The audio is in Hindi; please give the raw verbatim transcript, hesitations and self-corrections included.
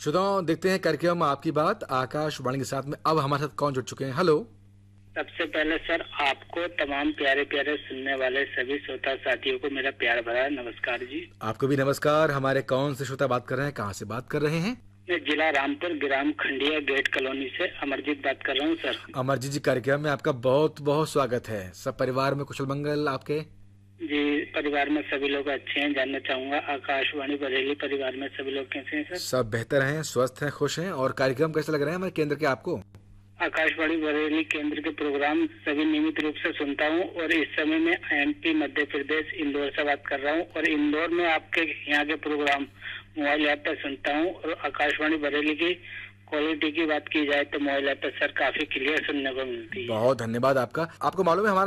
श्रोताओं, देखते हैं कार्यक्रम आपकी बात आकाशवाणी के साथ में। अब हमारे साथ कौन जुड़ चुके हैं? हेलो। सबसे पहले सर आपको तमाम प्यारे प्यारे सुनने वाले सभी श्रोता साथियों को मेरा प्यार भरा नमस्कार जी। आपको भी नमस्कार। हमारे कौन से श्रोता बात कर रहे हैं, कहाँ से बात कर रहे हैं? मैं जिला रामपुर ग्राम खंडिया गेट कॉलोनी से अमरजीत बात कर रहा हूँ सर। अमरजीत जी, कार्यक्रम में आपका बहुत बहुत स्वागत है। सब परिवार में कुशल मंगल आपके? जी, परिवार में सभी लोग अच्छे हैं। जानना चाहूंगा आकाशवाणी बरेली परिवार में सभी लोग कैसे हैं सर? सब बेहतर हैं, स्वस्थ हैं, खुश हैं। और कार्यक्रम कैसे लग रहे हैं हमारे केंद्र के आपको? आकाशवाणी बरेली केंद्र के प्रोग्राम सभी नियमित रूप से सुनता हूं और इस समय मैं एमपी मध्य प्रदेश इंदौर से बात कर रहा हूं और इंदौर में आपके यहाँ के प्रोग्राम मोबाइल ऐप पर सुनता हूं। और आकाशवाणी बरेली की क्वालिटी की बात की जाए तो मोबाइल ऐप पर सर काफी क्लियर सुनने को मिलती है। बहुत धन्यवाद आपका। आपको मालूम है हमारा